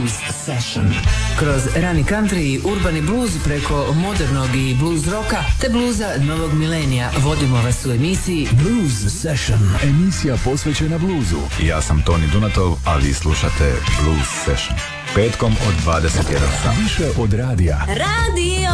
Session. Kroz rani country i urbani blues preko modernog i blues roka te bluza novog milenija vodimo vas u emisiji Blues Session. Emisija posvećena bluzu. Ja sam Toni Dunatov, a vi slušate Blues Session. Petkom od 21 sata. Više od radija. Radio